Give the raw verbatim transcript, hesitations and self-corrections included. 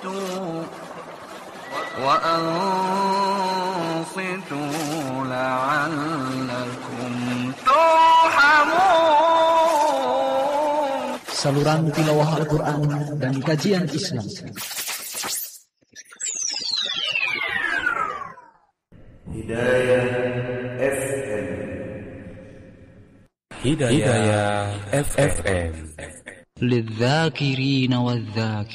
وأنصتوا لعلكم ترحمون. Saluran tilawah Al-Quran dan kajian Islam. Hidayah F M. Hidayah F M. للذاكرين والذاكرين